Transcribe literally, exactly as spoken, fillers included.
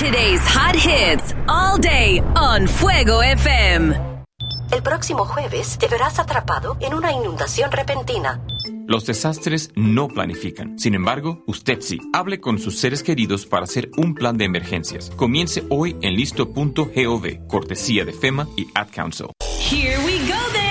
Today's hot hits all day on Fuego F M. El próximo jueves te verás atrapado en una inundación repentina. Los desastres no planifican. Sin embargo, usted sí. Hable con sus seres queridos para hacer un plan de emergencias. Comience hoy en listo punto gov, cortesía de FEMA y Ad Council. Here we go then.